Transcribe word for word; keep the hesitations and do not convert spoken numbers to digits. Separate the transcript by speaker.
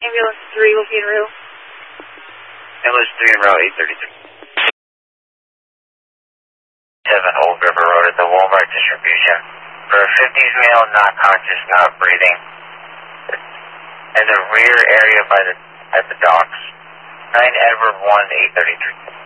Speaker 1: Ambulance three will be en route.
Speaker 2: Ambulance three en route, eight thirty-three. seven Old River Road at the Walmart distribution. For a fifties male, not conscious, not breathing. In the rear area by the at the docks. nine Edward one, eight thirty-three.